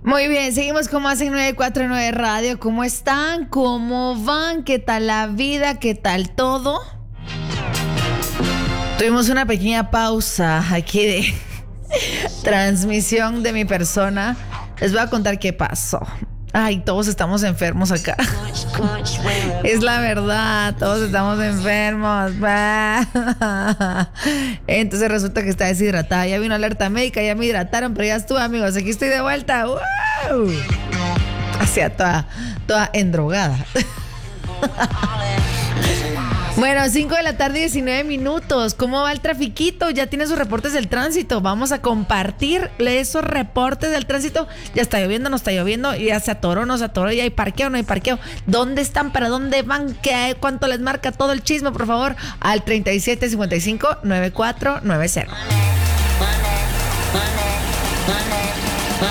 Muy bien, seguimos con más en 949 Radio. ¿Cómo están? ¿Cómo van? ¿Qué tal la vida? ¿Qué tal todo? Tuvimos una pequeña pausa aquí de transmisión de mi persona. Les voy a contar qué pasó. Ay, todos estamos enfermos acá. Es la verdad, todos estamos enfermos. Entonces resulta que está deshidratada. Ya vino alerta médica, ya me hidrataron, pero ya estuve, amigos. Aquí estoy de vuelta. ¡Wow! Hacia toda endrogada. Bueno, 5 de la tarde, 19 minutos. ¿Cómo va el trafiquito? Ya tiene sus reportes del tránsito. Vamos a compartir esos reportes del tránsito. Ya está lloviendo, no está lloviendo. Ya se atoró, no se atoró. Ya hay parqueo, no hay parqueo. ¿Dónde están? ¿Para dónde van? ¿Qué hay? ¿Cuánto les marca todo el chisme? Por favor, al 3755-9490.